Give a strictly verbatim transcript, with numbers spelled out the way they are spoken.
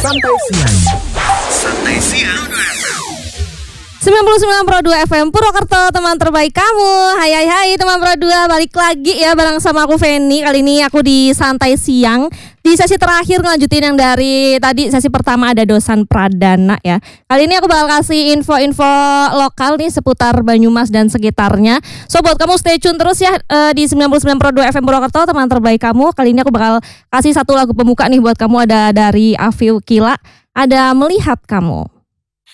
Santai Siang. Santai Siang. sembilan puluh sembilan koma dua F M Purwokerto, teman terbaik kamu. Hai hai hai teman Pro dua, balik lagi ya bareng sama aku Feni. Kali ini aku di Santai Siang. Di sesi terakhir ngelanjutin yang dari tadi sesi pertama ada Dosan Pradana ya. Kali ini aku bakal kasih info-info lokal nih seputar Banyumas dan sekitarnya. So buat kamu stay tune terus ya uh, di sembilan puluh sembilan koma dua F M Purwokerto, teman terbaik kamu. Kali ini aku bakal kasih satu lagu pembuka nih buat kamu, ada dari Afiu Kila, ada Melihat Kamu.